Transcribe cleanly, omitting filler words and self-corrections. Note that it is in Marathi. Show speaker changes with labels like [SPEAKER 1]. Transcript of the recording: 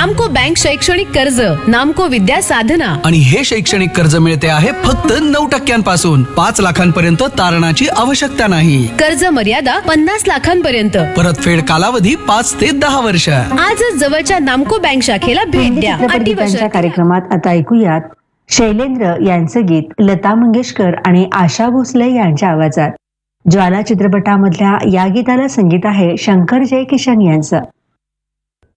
[SPEAKER 1] नामको बँक शैक्षणिक कर्ज, नामको विद्या साधना.
[SPEAKER 2] आणि हे शैक्षणिक कर्ज मिळते आहे फक्त 9% 5 लाखांपर्यंत तारणाची आवश्यकता नाही.
[SPEAKER 1] कर्ज मर्यादा 50 लाखांपर्यंत.
[SPEAKER 2] परतफेड कालावधी 5 ते 10 वर्ष.
[SPEAKER 1] आजच जवळच्या नामको बँक शाखेला भेट द्या. अटी व
[SPEAKER 3] त्यांच्या
[SPEAKER 1] शर्ती.
[SPEAKER 3] कार्यक्रमात आता ऐकूयात शैलेंद्र यांचं गीत लता मंगेशकर आणि आशा भोसले यांच्या आवाजात. ज्वाला चित्रपटामधल्या या गीताला संगीत आहे शंकर जयकिशन यांचं.